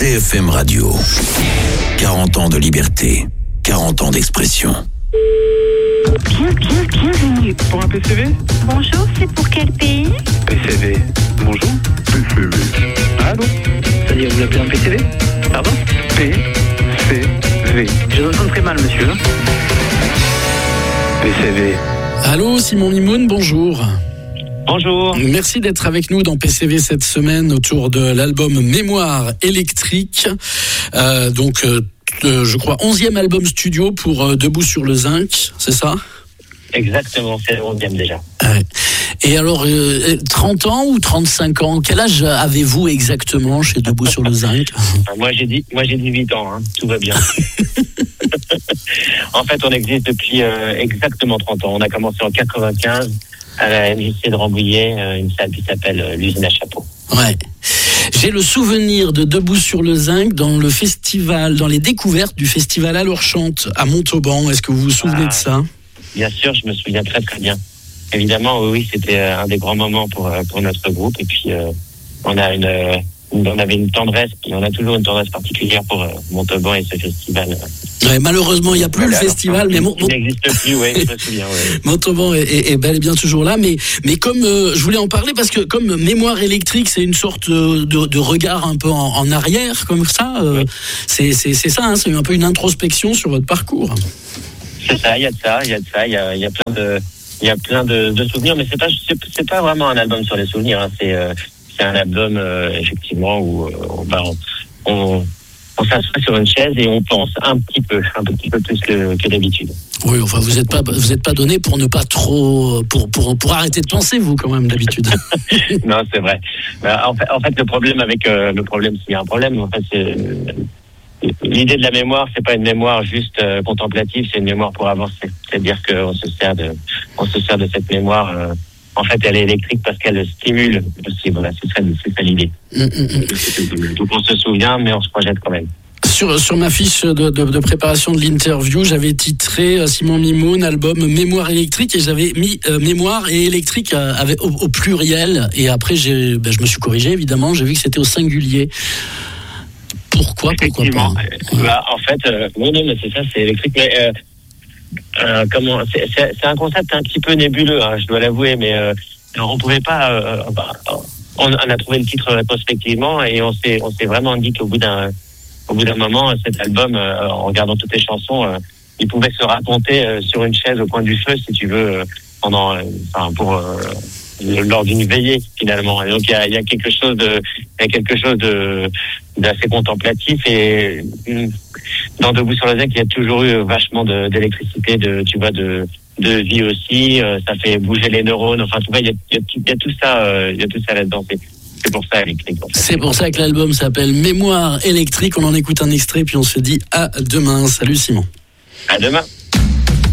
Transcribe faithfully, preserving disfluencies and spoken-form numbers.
C F M Radio. quarante ans de liberté, quarante ans d'expression. Bien, bien, bienvenue. Pour un P C V ? Bonjour, c'est pour quel pays ? P C V. Bonjour. P C V. Allô ? C'est-à-dire, vous l'appelez un P C V ? Pardon ? P C V. Je vous entends très mal, monsieur. P C V. Allô, Simon Mimoun, bonjour. Bonjour. Merci d'être avec nous dans P C V cette semaine autour de l'album Mémoire électrique. Euh, donc, euh, je crois, onzième album studio pour euh, Debout sur le Zinc, c'est ça ? Exactement, c'est le onzième déjà. Ouais. Et alors, euh, trente ans ou trente-cinq ans, quel âge avez-vous exactement chez Debout sur le Zinc ? Moi, j'ai dit, moi, j'ai dix-huit ans, hein. Tout va bien. En fait, on existe depuis euh, exactement trente ans. On a commencé en quatre-vingt-quinze à la M J C de Rambouillet, euh, une salle qui s'appelle euh, l'usine à chapeau. Ouais. J'ai le souvenir de Debout sur le Zinc dans le festival, dans les découvertes du festival Alors Chante à Montauban. Est-ce que vous vous souvenez ah, de ça ? Bien sûr, je me souviens très très bien. Évidemment, oui, c'était un des grands moments pour pour notre groupe. Et puis, euh, on a une, une, on avait une tendresse, puis on a toujours une tendresse particulière pour euh, Montauban et ce festival. Ouais, malheureusement, il n'y a plus voilà, le festival, mais Mont- il n'existe plus. Oui, je me souviens. Ouais. Montauban est, est, est bel et bien toujours là, mais mais comme euh, je voulais en parler parce que comme Mémoire électrique, c'est une sorte de, de regard un peu en, en arrière, comme ça. Euh, oui. c'est c'est c'est ça, hein, c'est un peu une introspection sur votre parcours. C'est ça, il y a de ça, il y a de ça, il y a, il y a plein de, il y a plein de, de souvenirs, mais c'est pas, c'est, c'est pas vraiment un album sur les souvenirs. Hein. C'est, euh, c'est un album euh, effectivement où euh, on, bah, on, on s'assoit sur une chaise et on pense un petit peu, un petit peu plus que, que d'habitude. Oui, enfin, vous êtes pas, vous êtes pas donné pour ne pas trop, pour, pour, pour arrêter de penser, vous, quand même, d'habitude. Non, c'est vrai. En fait, en fait, le problème avec, euh, le problème, s'il y a un problème, en fait, c'est, l'idée de la mémoire, c'est pas une mémoire juste euh, contemplative, c'est une mémoire pour avancer. C'est-à-dire qu'on se sert de, on se sert de cette mémoire. Euh, en fait, elle est électrique parce qu'elle stimule aussi. Voilà, c'est ça, c'est ça l'idée. Mmh, mmh. Donc on se souvient, mais on se projette quand même. Sur, sur ma fiche de, de, de préparation de l'interview, j'avais titré euh, Simon Mimoun, album Mémoire électrique, et j'avais mis euh, Mémoire et électrique euh, avec, au, au pluriel. Et après, j'ai, ben, je me suis corrigé, évidemment. J'ai vu que c'était au singulier. Pourquoi, pourquoi pas bah, en fait, euh, non, non, mais c'est ça, c'est électrique. Mais euh, euh, comment c'est, c'est, c'est un concept un petit peu nébuleux, hein, je dois l'avouer, mais euh, on pouvait pas. Euh, bah, on, on a trouvé le titre rétrospectivement et on s'est, on s'est vraiment dit qu'au bout d'un, au bout d'un moment, cet album, euh, en regardant toutes les chansons, euh, il pouvait se raconter euh, sur une chaise au coin du feu, si tu veux, euh, pendant, enfin, euh, pour. Euh, lors d'une veillée finalement. Et donc il y a, il y a quelque chose de, il y a quelque chose de d'assez contemplatif et dans Debout sur le Zinc il y a toujours eu vachement de, d'électricité, de tu vois de de vie aussi. Ça fait bouger les neurones. Enfin tu vois il y a, il y a, il y a tout ça, il y a tout ça là-dedans. C'est, c'est pour ça électrique. En fait. C'est pour ça que l'album s'appelle Mémoire électrique. On en écoute un extrait puis on se dit à demain. Salut Simon. À demain.